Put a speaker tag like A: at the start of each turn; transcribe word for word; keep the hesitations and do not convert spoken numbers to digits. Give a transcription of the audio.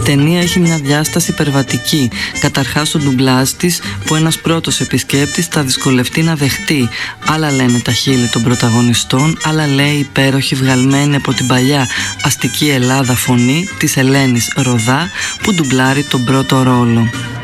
A: ταινία έχει μια διάσταση υπερβατική. Καταρχάς το ντουμπλάζ της, που ένας πρώτος επισκέπτης θα δυσκολευτεί να δεχτεί. Άλλα λένε τα χείλη των πρωταγωνιστών, άλλα λέει η υπέροχη βγαλμένη από την παλιά αστική Ελλάδα φωνή της Ελένης Ροδά, που ντουμπλάρει τον πρώτο ρόλο.